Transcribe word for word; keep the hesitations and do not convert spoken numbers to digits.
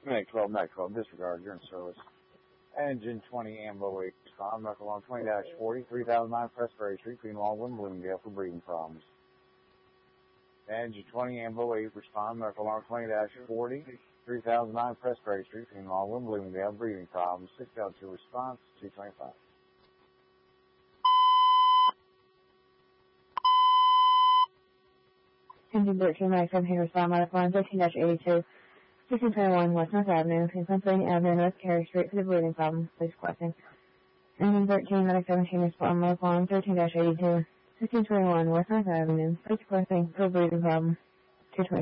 Medic twelve, Medic twelve, disregard, you're in service. Engine twenty, Ambo eight, respond, Medical Alarm twenty dash forty, three thousand nine Presbyterian Street, Greenwall, Wind, Bloomingdale for breathing problems. Engine twenty, Ambo eight, respond, Medical Alarm twenty dash forty, three thousand nine Presbyterian Street, Greenwall, Wind, Bloomingdale, breathing problems, six thousand two response, two twenty-five. Engine thirteen, Medic seventeen, respond, Medical Alarm thirteen dash eighty-two. sixteen twenty-one West North Avenue, between Pennsylvania Avenue and North Carey Street for the breathing problem. Please question. Engine thirteen, Medic seventeen, respond, Medical Alarm thirteen dash eighty-two. sixteen twenty-one West North Avenue, please question for the breathing problem. two twenty.